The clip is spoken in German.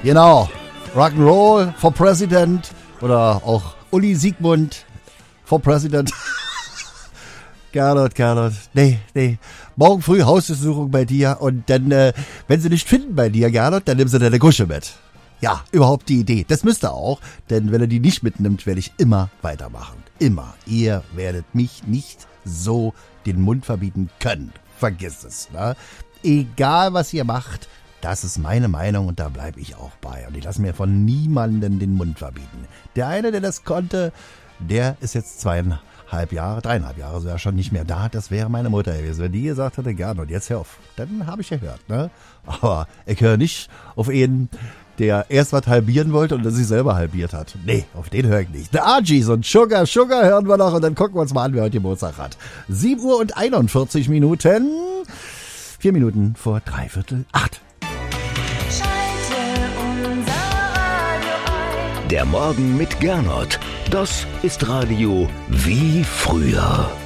Genau. Rock'n'Roll for President oder auch Uli Siegmund for President. Gernot. Nee. Morgen früh Hausbesuchung bei dir und dann, wenn sie nicht finden bei dir, Gernot, dann nimm sie deine Gusche mit. Ja, überhaupt die Idee. Das müsst ihr auch, denn wenn er die nicht mitnimmt, werde ich immer weitermachen. Immer. Ihr werdet mich nicht so den Mund verbieten können. Vergiss es, ne? Egal, was ihr macht, das ist meine Meinung und da bleibe ich auch bei. Und ich lasse mir von niemandem den Mund verbieten. Der eine, der das konnte, der ist jetzt 3,5 Jahre sogar schon nicht mehr da. Das wäre meine Mutter gewesen. Wenn die gesagt hätte, Gern, und jetzt hör auf. Dann habe ich gehört, ne? Aber ich höre nicht auf ihn, der erst was halbieren wollte und dann sich selber halbiert hat. Nee, auf den höre ich nicht. The Argies und Sugar hören wir noch und dann gucken wir uns mal an, wer heute Geburtstag hat. 7:41 Minuten. 4 Minuten vor 7:45. Schalte unser Radio ein. Der Morgen mit Gernot. Das ist Radio wie früher.